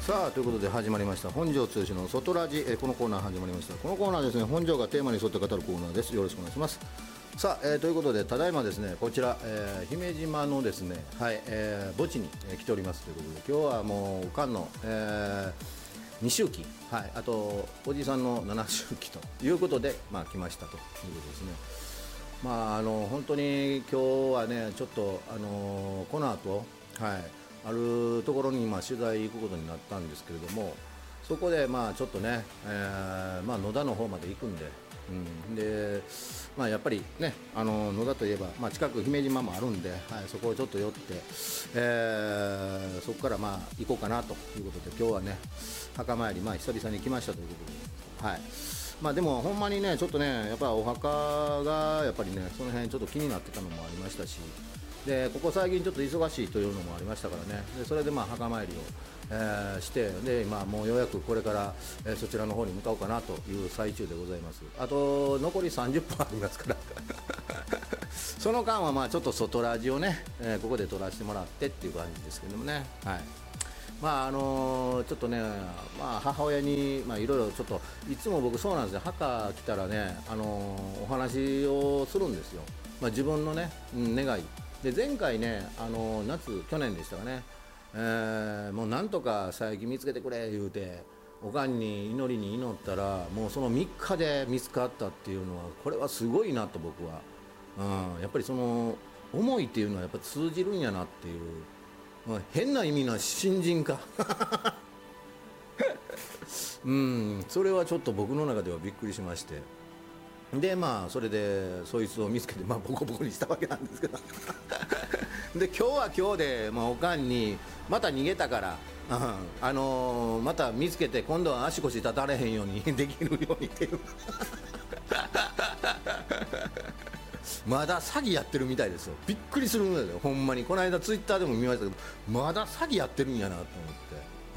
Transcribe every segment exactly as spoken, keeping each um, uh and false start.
さあということで始まりました本庄剛志の外ラジ、えーこのコーナー始まりました。このコーナーですね、本庄がテーマに沿って語るコーナーです。よろしくお願いします。さあ、えーということでただいまですねこちら、えー姫島のですねはい、えー墓地に、えー来ておりますということで、今日はもうおかんの、えー、に周期、はい、あとおじさんのなな周期ということで、まあ、来ましたということですね。まあ、あの本当に今日はねちょっと、あのこの後、はい、あるところにまあ取材行くことになったんですけれども、そこでまあちょっとね、えーまあ、野田の方まで行くんで、うん、でまあ、やっぱりねあの野田といえば、まあ、近く姫島もあるんで、はい、そこをちょっと寄って、えーそこからまあ行こうかなということで、今日はね墓参り、まあ、久々に来ましたということで、はい、まあ、でもほんまにねちょっとねやっぱお墓がやっぱりねその辺ちょっと気になってたのもありましたし、でここ最近ちょっと忙しいというのもありましたからね、でそれでまあ墓参りを、えーしてで今もうようやくこれから、えーそちらの方に向かおうかなという最中でございます。あと残りさんじゅっぷんありますからその間はまあちょっと外ラジオね、えーここで撮らせてもらってっていう感じですけどもね、はい、まああのーちょっとね、まあ、母親にまあいろいろちょっといつも僕そうなんですよ、墓来たらね、あのーお話をするんですよ、まあ、自分のね、うん、願いで、前回ね、あのー夏去年でしたかね、えーもうなんとか佐伯見つけてくれ言うておかんに祈りに祈ったら、もうそのみっかで見つかったっていうのはこれはすごいなと僕は、うん、やっぱりその思いっていうのはやっぱ通じるんやなっていう、まあ、変な意味な新人かうんそれはちょっと僕の中ではびっくりしまして、でまあそれでそいつを見つけて、まあ、ボコボコにしたわけなんですけどで今日は今日で、まあ、おかんにまた逃げたから、うん、あのーまた見つけて今度は足腰立たれへんようにできるようにっていうまだ詐欺やってるみたいですよ。びっくりするんですよほんまに。この間ツイッターでも見ましたけど、まだ詐欺やってるんやなと思って、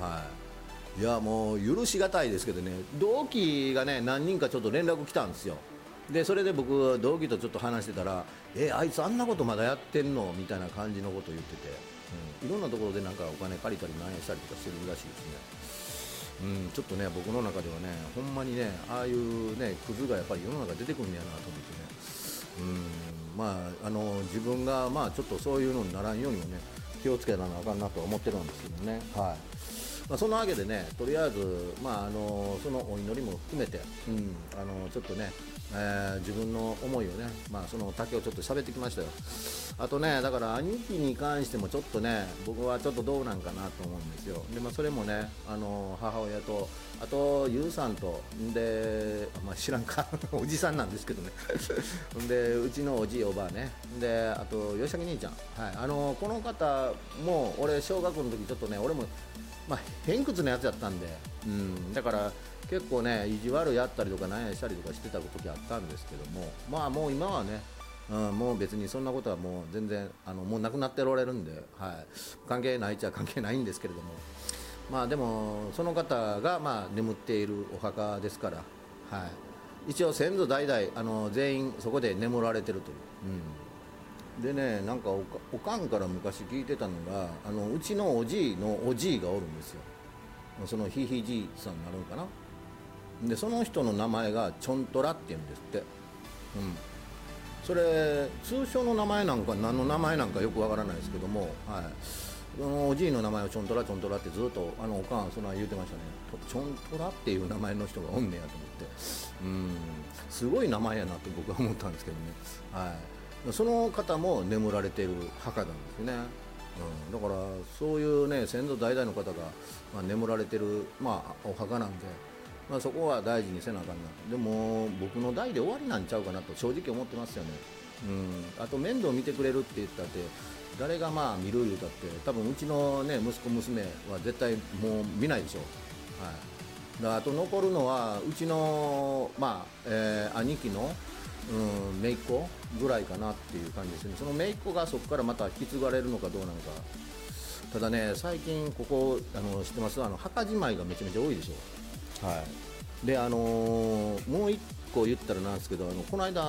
はい、いやもう許しがたいですけどね、同期がね何人かちょっと連絡来たんですよ。でそれで僕同期とちょっと話してたら、えあいつあんなことまだやってんのみたいな感じのことを言ってて、うん、いろんなところでなんかお金借りたり何やしたりとかしてるらしいですね。うん、ちょっとね僕の中ではねほんまにねああいうねクズがやっぱり世の中出てくるんやなと思ってね、うん、まああの自分がまあちょっとそういうのにならんようにもね気をつけなあかんなとは思ってるんですけどね、はい、まあ、そんなわけでね、とりあえず、まあ、あのそのお祈りも含めて、うん、あのちょっとね、えー自分の思いをね、まあ、その丈をちょっと喋ってきましたよ。あとね、だから兄貴に関してもちょっとね、僕はちょっとどうなんかなと思うんですよ。で、まあ、それもね、あの母親と、あと、ゆうさんと、で、まあ、知らんか、おじさんなんですけどね。で、うちのおじい、おばあね。で、あと、吉明兄ちゃん。はい。あのこの方も、俺、小学校の時ちょっとね、俺も、まあ、偏屈なやつやったんで、うん、だから結構ね意地悪やったりとか何やしたりとかしてた時あったんですけども、まあもう今はね、うん、もう別にそんなことはもう全然あのもうなくなっておられるんで、はい、関係ないっちゃ関係ないんですけれども、まあでもその方がまあ眠っているお墓ですから、はい、一応先祖代々あの全員そこで眠られてるという、うん、でね、なんかおかおかんから昔聞いてたのが、あのうちのおじいのおじいがおるんですよ。そのひいひいじいさんになるんかな。でその人の名前がチョントラって言うんですって、うん、それ通称の名前なんか何の名前なんかよくわからないですけども、はい、そのおじいの名前をチョントラチョントラってずっとあのおかんそんな言うてましたね。チョントラっていう名前の人がおんねやと思って、うん、すごい名前やなと僕は思ったんですけどね、はい、その方も眠られている墓なんですね、うん、だからそういうね先祖代々の方が、まあ、眠られてる、まあ、お墓なんで、まあ、そこは大事にせなあかんなと。でも僕の代で終わりなんちゃうかなと正直思ってますよね、うん、あと面倒見てくれるって言ったって誰がまあ見る言うたって多分うちの、ね、息子娘は絶対もう見ないでしょう、はい、だあと残るのはうちの、まあえー兄貴のうん、姪っ子ぐらいかなっていう感じですね。その姪っ子がそこからまた引き継がれるのかどうなのか。ただね最近ここあの知ってます、あの墓じまいがめちゃめちゃ多いでしょ、はい、であのーもう一個言ったらなんですけど、あのこの間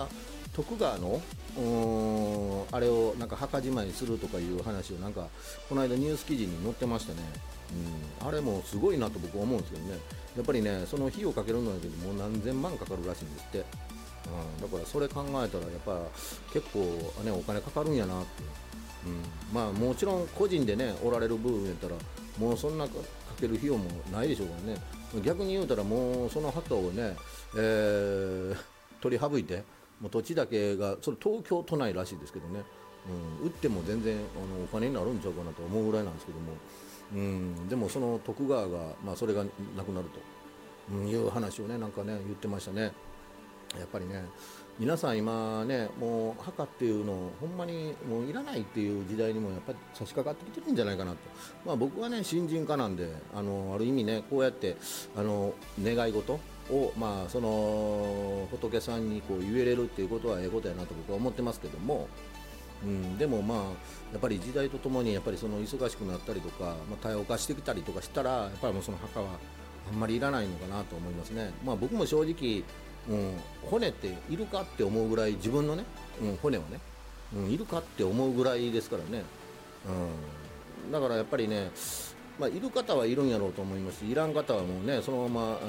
徳川のうーんあれをなんか墓じまいにするとかいう話をなんかこの間ニュース記事に載ってましたね。うん、あれもすごいなと僕は思うんですけどね。やっぱりねその費用かけるのだけでもう何千万かかるらしいんですって。うん、だからそれ考えたらやっぱ結構ねお金かかるんやなって、うん、まあもちろん個人でねおられる部分やったらもうそんなかける費用もないでしょうからね。逆に言うたらもうその墓をね、えー取り省いてもう土地だけがそれ東京都内らしいですけどね、うん、売っても全然あのお金になるんちゃうかなと思うぐらいなんですけども、うん、でもその徳川が、まあ、それがなくなると、うん、いう話をねなんかね言ってましたね。やっぱりね皆さん今ねもう墓っていうのをほんまにもういらないっていう時代にもやっぱり差し掛かってきてるんじゃないかなと、まあ、僕はね新人家なんであのある意味ねこうやってあの願い事を、まあ、その仏さんにこう言えれるっていうことはええことやなと僕は思ってますけども、うん、でもまあやっぱり時代とともにやっぱりその忙しくなったりとか、まあ、多様化してきたりとかしたらやっぱりもうその墓はあんまりいらないのかなと思いますね。まあ、僕も正直、うん、骨っているかって思うぐらい自分のね、うん、骨はね、うん、いるかって思うぐらいですからね、うん、だからやっぱりね、まあ、いる方はいるんやろうと思いますしいらん方はもうねそのまま